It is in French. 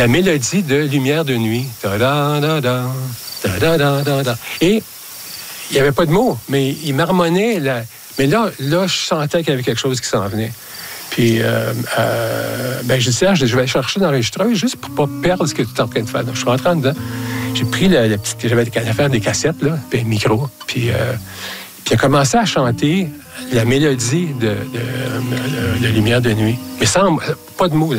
la mélodie de Lumière de nuit. Ta-da-da-da, ta-da-da-da-da. Et il n'y avait pas de mots, mais il marmonnait. Mais là, je sentais qu'il y avait quelque chose qui s'en venait. Puis, je disais, je vais chercher l'enregistreuse juste pour ne pas perdre ce que tu es en train de faire. Donc, je suis rentré en dedans. J'ai pris la petite... J'avais faire des cassettes, là, puis un micro. Puis il a commencé à chanter la mélodie de Lumière de nuit. Mais sans... Pas de mots, là.